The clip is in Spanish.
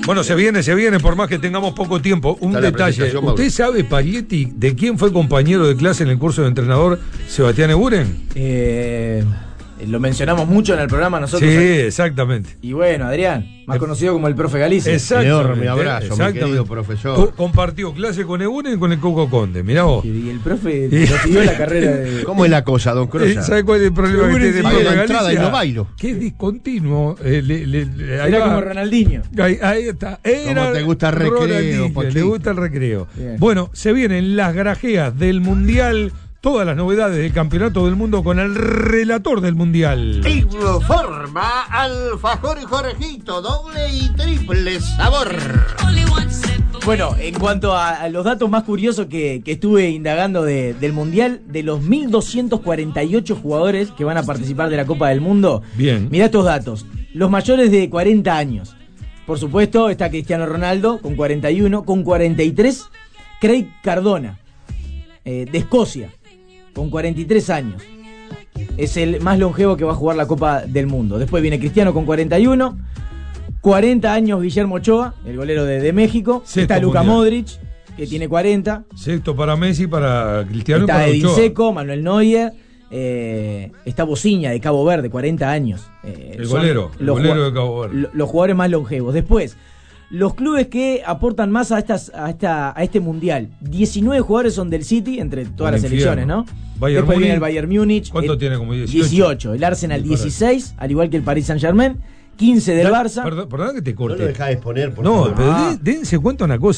Bueno, se viene, por más que tengamos poco tiempo. Un detalle. ¿Usted sabe, Paglietti, de quién fue compañero de clase en el curso de entrenador Sebastián Eguren? Lo mencionamos mucho en el programa nosotros. Sí, exactamente. Y bueno, Adrián, más conocido como el profe Galicia. Exactamente. Mi abrazo, mi querido profesor. Compartió clase con Eguren y con el Coco Conde, mirá vos. Y el profe lo siguió la carrera de... ¿Cómo es la cosa, don Crosa? ¿Sabe cuál es el problema que tiene el profe la entrada y no bailo? Que es discontinuo. Era como Ronaldinho. Ahí está. ¿Cómo te gusta el recreo, le gusta el recreo. Bien. Bueno, se vienen las grajeas del Mundial. Todas las novedades del campeonato del mundo con el relator del mundial. Informa Alfajor Jorgito, doble y triple sabor. Bueno, en cuanto a los datos más curiosos que estuve indagando del mundial, de los 1.248 jugadores que van a participar de la Copa del Mundo, bien, mirá estos datos. Los mayores de 40 años. Por supuesto, está Cristiano Ronaldo con 41, con 43, Craig Cardona, de Escocia, con 43 años. Es el más longevo que va a jugar la Copa del Mundo. Después viene Cristiano con 41. 40 años Guillermo Ochoa, el golero de México. Sexto está Luka mundial. Modric, que tiene 40. Sexto para Messi, para Cristiano y Está para Edin Ochoa. Dzeko, Manuel Neuer. Está Bociña de Cabo Verde, 40 años. El golero de Cabo Verde. Los jugadores más longevos. Después, los clubes que aportan más a este mundial. 19 jugadores son del City, entre todas las selecciones, ¿no? Después viene el Bayern Múnich. ¿Cuánto tiene? Como 18. 18. El Arsenal 16, al igual que el Paris Saint-Germain. 15 del Barça. Perdón que te corte. No lo dejás exponer, por No, favor. pero dense cuenta una cosa.